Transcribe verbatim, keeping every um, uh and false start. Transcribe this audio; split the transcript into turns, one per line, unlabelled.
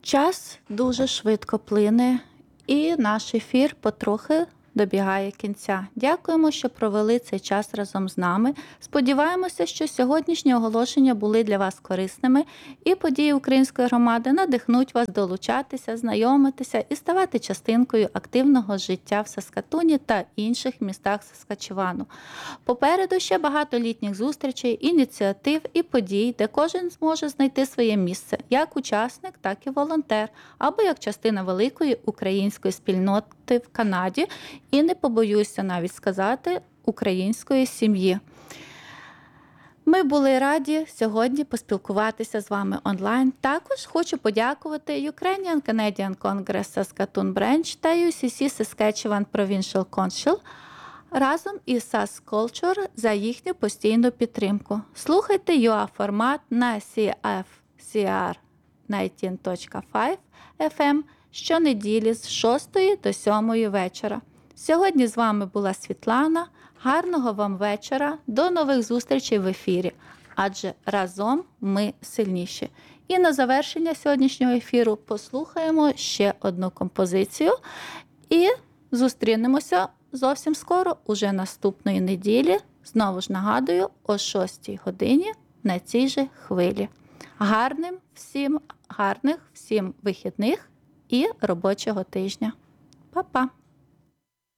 Час дуже швидко плине, і наш ефір потрохи добігає кінця. Дякуємо, що провели цей час разом з нами. Сподіваємося, що сьогоднішні оголошення були для вас корисними, і події Української громади надихнуть вас долучатися, знайомитися і ставати частинкою активного життя в Саскатуні та інших містах Саскачевану. Попереду ще багато літніх зустрічей, ініціатив і подій, де кожен зможе знайти своє місце, як учасник, так і волонтер, або як частина великої української спільноти в Канаді, і не побоюся навіть сказати, української сім'ї. Ми були раді сьогодні поспілкуватися з вами онлайн. Також хочу подякувати Ukrainian Canadian Congress Saskatoon Branch та ю сі сі Saskatchewan Provincial Council разом із Sask Culture за їхню постійну підтримку. Слухайте ю а формат на сі еф сі ар дев'ятнадцять точка п'ять еф ем щонеділі з шостої до сьомої вечора. Сьогодні з вами була Світлана. Гарного вам вечора. До нових зустрічей в ефірі. Адже разом ми сильніші. І на завершення сьогоднішнього ефіру послухаємо ще одну композицію. І зустрінемося зовсім скоро, уже наступної неділі. Знову ж нагадую, о шостій годині на цій же хвилі. Гарним всім, гарних всім вихідних і робочого тижня. Па-па!